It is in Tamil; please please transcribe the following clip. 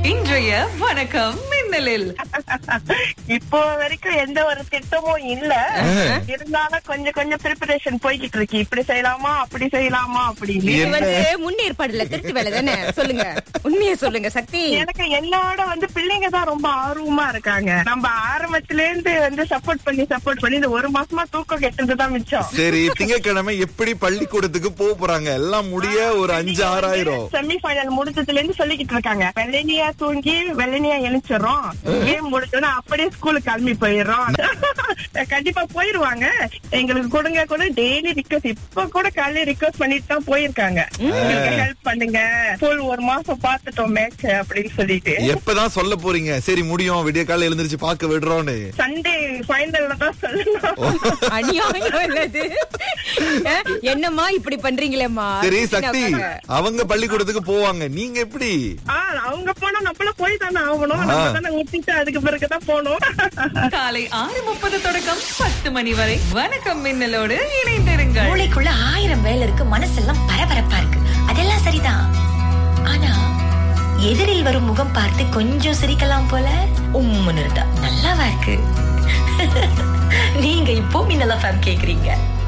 இன்றைய வணக்கம் மின்னலில். இப்போ வரைக்கும் எந்த ஒரு திட்டமும் இல்ல. இருந்தாலும் கொஞ்சம் கொஞ்சம் ப்ரிப்பரேஷன் போய்கிட்டு இருக்கு. இப்படி செய்யலாமா அப்படி செய்யலாமா அப்படின்னு. இது வந்து முன்னேற்பாடுல திருட்டு வேலை தானே? சொல்லுங்க, உண்மையை சொல்லுங்க சக்தி. எனக்கு என்னோட பிள்ளைங்க தான் ரொம்ப ஆர்வமா இருக்காங்க. நம்ம ஆரம்பத்துல இருந்து சப்போர்ட் பண்ணி இந்த ஒரு மாசமா தூக்கம் கெட்டதுதான் மிச்சம். சரி, திங்கட்கிழமை எப்படி பள்ளிக்கூடத்துக்கு போறாங்க? எல்லாம் முடிய ஒரு 5-6 ஆயிரும். செமி ஃபைனல் முடிஞ்சதுல இருந்து சொல்லிக்கிட்டு இருக்காங்க, வெள்ளனியா தூங்கி வெள்ளனியா எழுச்சிடறோம், கேம் முடிச்சோன்னா அப்படியே ஸ்கூலுக்கு கிளம்பி போயிடுறோம். கண்டிப்பா போயிருவாங்க. எங்களுக்கு கொடுங்க கூட டெய்லி ரிக்வஸ்ட். இப்ப கூட காலையில ரிக்வஸ்ட் பண்ணிட்டு தான் போயிருக்காங்க, ஹெல்ப் பண்ணுங்க, ஸ்கூல் ஒரு மாசம் பாத்துட்டோம் மேட்ச் அப்படின்னு சொல்லிட்டு. எப்பதான் சொல்ல போறீங்க சரி முடியும் விடிய காலையில எழுந்திருச்சு பாக்க விடுறோம்னு? சண்டே ஃபைனல்ல தான் சொல்லணும். அநியாயம் இல்லது. என்னம்மா இப்படி பண்றீங்களேம்மா? சரி சக்தி, அவங்க பள்ளிக்கூடத்துக்கு போவாங்க, நீங்க எப்படி? அவங்க போனா நம்மளும் போய் தானே ஆகணும். நம்ம தானே ஊத்திட்டு அதுக்கு பிறகுதான் போகணும். காலை 6:30 தொடக்கம் 10 மணி வரை வணக்கம் மின்னலோடு இணைந்திருங்கள். மூளைக்குள்ள 1000 வேலை இருக்கு, மனசெல்லாம் பரபரப்பா இருக்கு. அதெல்லாம் சரிதான். ஆனா எதிரில் வரும் முகம் பார்த்து கொஞ்சம் சிரிக்கலாம் போல உம்முன்னு இருந்தா நல்லாவா இருக்கு? நீங்க இப்போ மின்னல் எஃப்எம் கேக்குறீங்க.